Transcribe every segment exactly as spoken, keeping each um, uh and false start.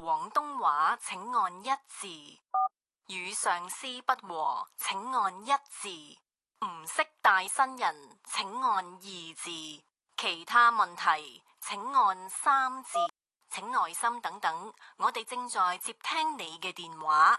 廣東話請按一字，與上司不和請按一字，唔識帶新人請按二字，其他問題請按三字，請耐心等等，我哋正在接聽你嘅電話。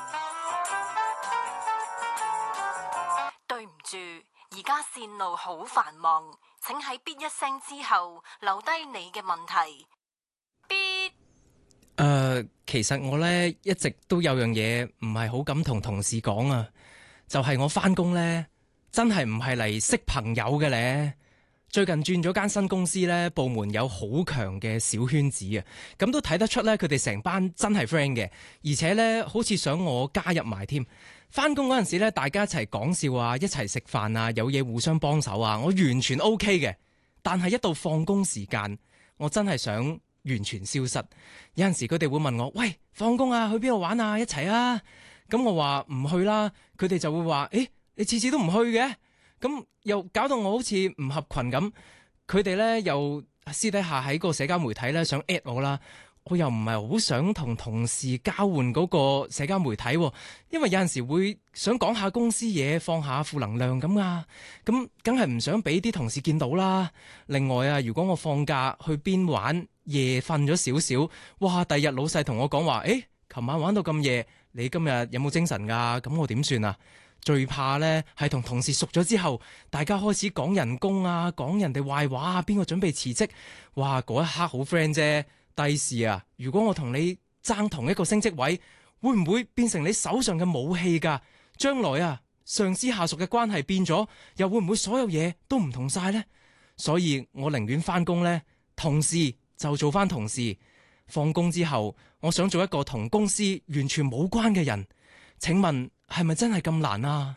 對唔住，而家線路好繁忙，請喺嗶一聲之後留低你嘅問題。嗶。 誒、呃，其實我呢一直都有樣嘢唔係好敢同同事講啊，就係、是、我返工呢真係唔係嚟識朋友嘅咧。最近轉咗間新公司呢，部門有好強嘅小圈子啊，咁都睇得出呢，佢哋成班真係 friend 嘅，而且呢好似想我加入埋添。返工嗰陣時呢，大家一齊講笑啊，一齊食飯啊，有嘢互相幫手啊，我完全 OK 嘅。但係一到放工時間，我真係想完全消失。有陣時佢哋會問我：喂，放工啊，去邊度玩啊？一齊啊！咁我話唔去啦，佢哋就會話：誒，你次次都唔去嘅。咁又搞到我好似唔合群咁，佢哋呢又私底下喺個社交媒體呢想 at 我啦，我又唔係好想同同事交換嗰個社交媒體，因為有陣時會想講下公司嘢，放下負能量咁啊，咁梗係唔想俾啲同事見到啦。另外啊，如果我放假去邊玩，夜瞓咗少少，哇！第日老細同我講話，誒，琴晚玩到咁夜，你今日有冇精神㗎？咁我點算啊？最怕呢係同同事熟咗之後，大家開始講人工啊，講人哋壞話啊，邊個準備辭職？哇！嗰一刻好 friend 啫。第時啊，如果我同你爭同一個升職位，會唔會變成你手上嘅武器㗎？將來啊，上司下屬嘅關係變咗，又會唔會所有嘢都唔同晒呢？所以我寧願返工呢，同事就做返同事。放工之後，我想做一個同公司完全冇關嘅人。請問係咪真係咁難啊？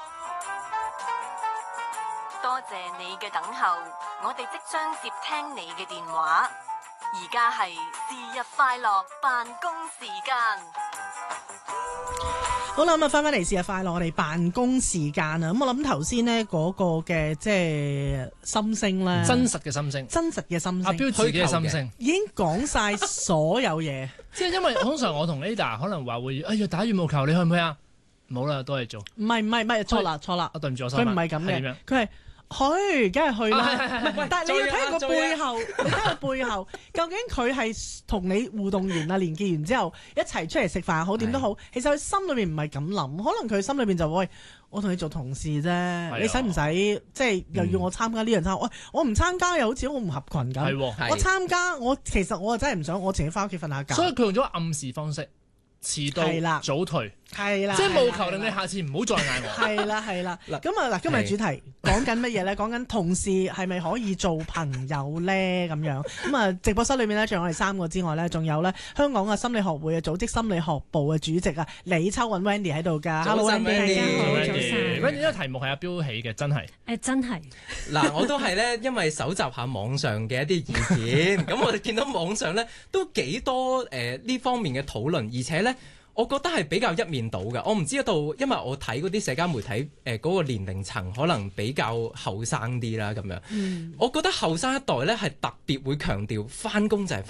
多謝你嘅等候，我哋即將接聽你嘅電話。而家係是日快樂辦公時間。 好啦，咁啊翻返嚟是日快樂，我哋辦公時間啊。咁我諗頭先呢嗰個嘅即係心聲咧， 真實嘅心聲， 真實嘅心聲， 阿標自己嘅心聲， 已經講晒所有嘢。 即係因為通常我同 Ada 可能話會，哎呀打羽毛球，你去唔去啊？冇啦，都係做。唔係唔係唔係，錯啦錯啦。 啊對唔住，我佢唔係咁嘅，佢係。去，梗係去啦。唔係，但係你要睇個背後，你睇個背後，究竟佢係同你互動完啊，連結完之後一齊出嚟食飯好點都好。其實佢心裏面唔係咁諗，可能佢心裏面就喂，我同你做同事啫，你使唔使即係又要我參加呢樣參？喂，我唔參加又好似好唔合群咁。我參加，我其實我真係唔想，我情願翻屋企瞓下覺。 所以佢用咗暗示方式。遲到早退， 係啦， 即係務求令你下次唔好再嗌我。 係啦係啦，咁啊嗱，今日主題講緊乜嘢咧？講緊同事係咪可以做朋友咧？咁樣咁啊，直播室裏面咧，除咗我哋三個之外咧，仲有咧香港嘅心理學會嘅組織心理學部嘅主席啊，李秋韻 Wendy 喺度㗎。 Hello Wendy， 大家好， 早晨。Wendy 呢個題目係阿標起嘅，真係誒真係嗱，我都係咧，因為搜集下網上嘅一啲意見，咁我哋見到網上咧都幾多誒呢方面嘅討論，而且咧。我覺得係比較一面倒嘅，我唔知道，因為我睇嗰啲社交媒體，誒、呃、嗰、那個年齡層可能比較後生啲啦，咁樣。嗯、我覺得後生一代咧係特別會強調返工就係